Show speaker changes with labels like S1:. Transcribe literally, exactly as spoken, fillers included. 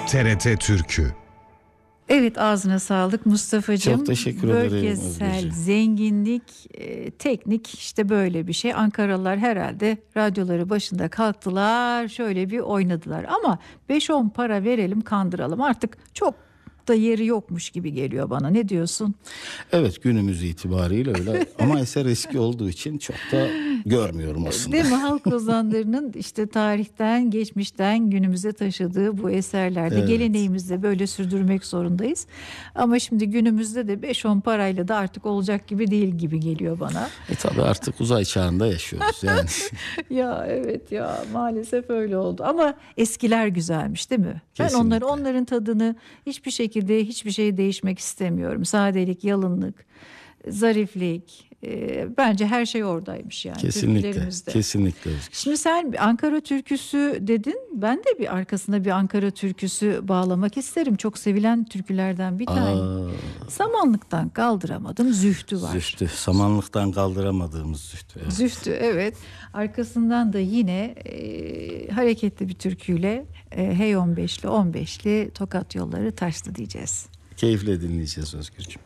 S1: T R T Türkü.
S2: Evet, ağzına sağlık Mustafa'cığım.
S3: Çok teşekkür ederim.
S2: Bölgesel zenginlik, e, teknik işte böyle bir şey. Ankaralılar herhalde radyoları başında kalktılar, şöyle bir oynadılar. Ama beş on para verelim, kandıralım, artık çok da yeri yokmuş gibi geliyor bana. Ne diyorsun?
S3: Evet, günümüz itibariyle öyle ama eser eski olduğu için çok da görmüyorum aslında.
S2: Değil mi? Halk ozanlarının işte tarihten, geçmişten günümüze taşıdığı bu eserlerde,
S3: Evet.
S2: geleneğimizde böyle sürdürmek zorundayız. Ama şimdi günümüzde de beş on parayla da artık olacak gibi değil gibi geliyor bana.
S3: E tabii artık uzay çağında yaşıyoruz yani.
S2: Ya evet ya, maalesef öyle oldu. Ama eskiler güzelmiş, değil mi?
S3: Kesinlikle.
S2: Ben onları, onların tadını hiçbir şekilde, hiçbir şey değişmek istemiyorum. Sadelik, yalınlık, zariflik, e, bence her şey oradaymış yani.
S3: Kesinlikle.
S2: Türkülerimizde.
S3: Kesinlikle.
S2: Şimdi sen Ankara türküsü dedin. Ben de bir arkasına bir Ankara türküsü bağlamak isterim. Çok sevilen türkülerden bir tane.
S3: Aa,
S2: Samanlıktan kaldıramadım, Zühtü var.
S3: Zühtü. Samanlıktan kaldıramadığımız Zühtü. Evet.
S2: Zühtü, evet. Arkasından da yine e, hareketli bir türküyle e, Hey on beşli on beşli Tokat yolları taştı diyeceğiz.
S3: Keyifle dinleyeceğiz Özgürcüğüm.